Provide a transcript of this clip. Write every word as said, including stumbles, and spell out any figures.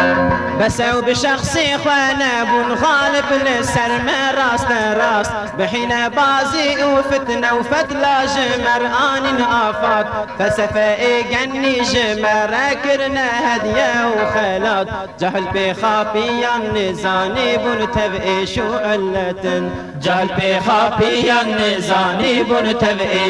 بسو بشخصي خوانا بون غالب لسر ما راس راس بحين بازي وفتنة وفتلة جمر آن آفات فلسفة جني جمر كرنا هدية وخلات جهل بخافيا نزاني بون تبئي شو علة جهل بخافيا نزاني بون تبئي